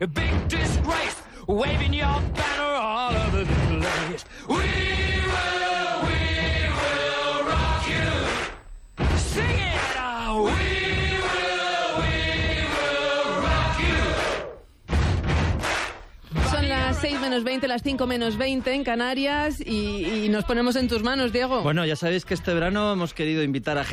a big disgrace, waving your banner all over the place. We will rock you. Sing it out. We will rock you. Son las 6 menos 20, las 5 menos 20 en Canarias y nos ponemos en tus manos, Diego. Bueno, ya sabéis que este verano hemos querido invitar a